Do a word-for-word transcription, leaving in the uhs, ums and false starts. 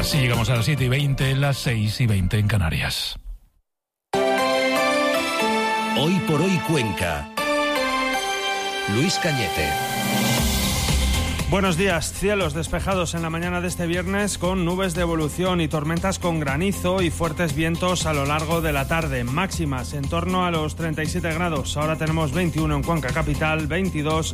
Así llegamos a las siete y veinte, las seis y veinte en Canarias. Hoy por hoy Cuenca. Luis Cañete. Buenos días. Cielos despejados en la mañana de este viernes con nubes de evolución y tormentas con granizo y fuertes vientos a lo largo de la tarde. Máximas en torno a los treinta y siete grados. Ahora tenemos veintiuno en Cuenca capital, veintidós